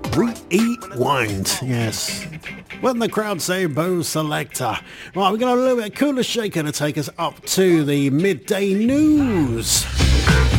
Rewind, yes. When the crowd say Bo Selector. Right, we've got a little bit of Cooler Shaker to take us up to the midday news.